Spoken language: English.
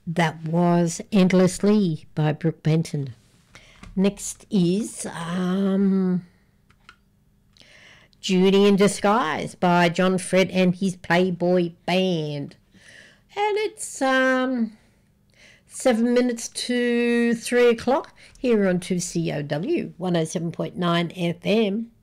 That was Endlessly by Brooke Benton. Next is Judy in Disguise by John Fred and his Playboy Band. And it's 7 minutes to 3 o'clock here on 2COW 107.9 FM.